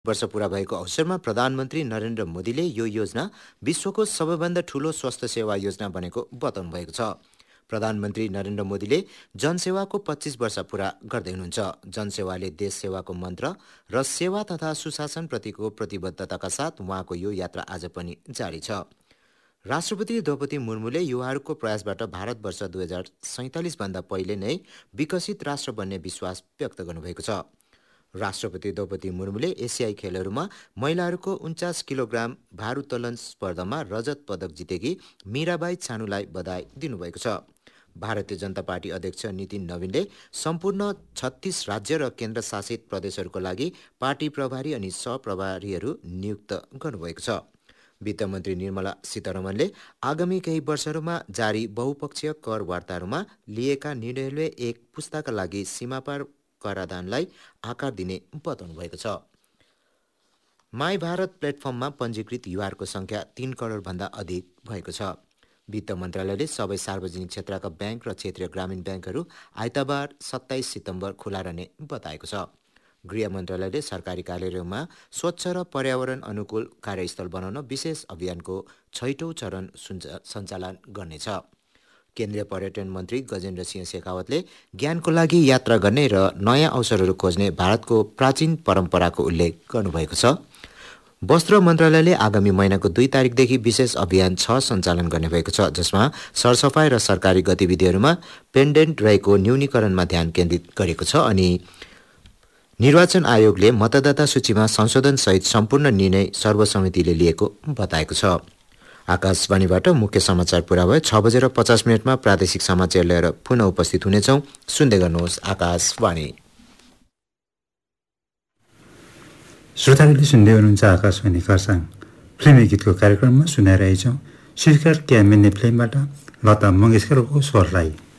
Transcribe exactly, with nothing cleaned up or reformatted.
वर्ष पूरा भएको अवसरमा प्रधानमन्त्री नरेन्द्र मोदीले यो योजना विश्वको सबैभन्दा ठूलो स्वास्थ्य सेवा योजना बनेको बताउनु भएको छ। प्रधानमन्त्री नरेन्द्र मोदीले जनसेवाको पच्चीस वर्ष पूरा गर्दै हुनुहुन्छ। जनसेवाले देश सेवाको मन्त्र र सेवा तथा सुशासनप्रतिको प्रतिबद्धताका साथ उहाँको यो यात्रा आज पनि जारी छ। राष्ट्रपति द्रौपदी मुर्मुले युवाहरूको प्रयासबाट भारतवर्ष दुई हजार सैँतालिस भन्दा पहिले नै विकसित राष्ट्र बन्ने विश्वास व्यक्त गर्नुभएको छ। राष्ट्रपति द्रौपदी मुर्मुले एसियाई खेलहरूमा महिलाहरूको उन्चास किलोग्राम भारोत्तोलन स्पर्धामा रजत पदक जितेकी मीराबाई छानुलाई बधाई दिनुभएको छ। भारतीय जनता पार्टी अध्यक्ष नितिन नवीनले सम्पूर्ण छत्तीस राज्य र केन्द्रशासित प्रदेशहरूको लागि पार्टी प्रभारी अनि सहप्रभारीहरू नियुक्त गर्नुभएको छ। वित्त मन्त्री निर्मला सीतारमणले आगामी केही वर्षहरूमा जारी बहुपक्षीय कर वार्ताहरूमा लिएका निर्णयले एक पुस्ताका लागि सीमापार कराधानलाई आकार दिने बताउनु भएको छ। माई भारत प्लेटफर्ममा पञ्जीकृत युवाहरूको संख्या तीन करोड भन्दा अधिक भएको छ। वित्त मन्त्रालयले सबै सार्वजनिक क्षेत्रका ब्याङ्क र क्षेत्रीय ग्रामीण ब्याङ्कहरू आइतबार सत्ताइस सितम्बर खुला रहने बताएको छ। गृह मन्त्रालयले सरकारी कार्यालयमा स्वच्छ र पर्यावरण अनुकूल कार्यस्थल बनाउन विशेष अभियानको छैटौं चरण सञ्चालन गर्नेछ। केन्द्रीय पर्यटन मन्त्री गजेन्द्र सिंह शेखावतले ज्ञानको लागि यात्रा गर्ने र नयाँ अवसरहरू खोज्ने भारतको प्राचीन परम्पराको उल्लेख गर्नुभएको छ। वस्त्र मन्त्रालयले आगामी महिनाको दुई तारिकदेखि विशेष अभियान छ सञ्चालन गर्ने भएको छ, जसमा सरसफाई र सरकारी गतिविधिहरूमा पेन्डेन्ट रहेको न्यूनीकरणमा ध्यान केन्द्रित गरेको छ अनि निर्वाचन आयोगले मतदाता सूचीमा संशोधनसहित सम्पूर्ण निर्णय सर्वसम्मतिले लिएको बताएको छ। आकाशवाणीबाट मुख्य समाचार पुरा भयो। छ बजेर पचास मिनटमा प्रादेशिक समाचार लिएर पुनः उपस्थित हुनेछौँ। सुन्दै गर्नुहोस् आकाशवाणी। श्रोताहरूले सुन्दै हुनुहुन्छ आकाशवाणी खरसाङ। फिल्मी गीतको कार्यक्रममा सुनाइरहेछौँ शीर्षक क्या मिन्ने फिल्मबाट लता मङ्गेशकरको स्वरलाई।